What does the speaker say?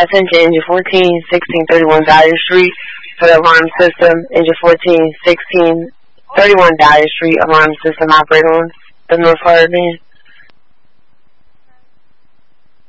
I sent you engine 14, 16, 31 Dyer Street for the alarm system. Engine 14, 16, 31 Dyer Street alarm system operator on the North Florida van.